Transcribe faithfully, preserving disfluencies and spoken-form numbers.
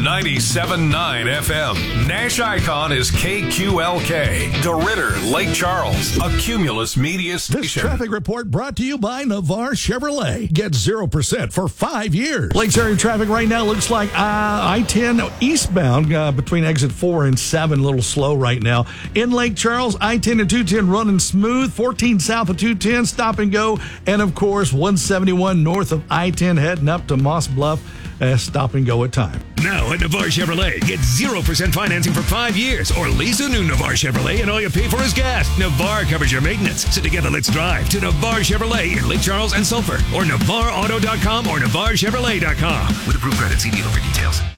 ninety-seven point nine F M. Nash Icon is K Q L K. DeRidder, Lake Charles, a Cumulus Media station. This traffic report brought to you by Navarre Chevrolet. Get zero percent for five years. Lakes area traffic right now looks like uh, I ten eastbound uh, between exit four and seven, a little slow right now. In Lake Charles, I ten and two ten running smooth. fourteen south of two ten, stop and go. And, of course, one seventy-one north of I ten heading up to Moss Bluff. Uh, stop and go at time. Now at Navarre Chevrolet, get zero percent financing for five years or lease a new Navarre Chevrolet and all you pay for is gas. Navarre covers your maintenance. So together, let's drive to Navarre Chevrolet in Lake Charles and Sulphur or Navarre Auto dot com or Navarre Chevrolet dot com. With approved credit, see dealer for details.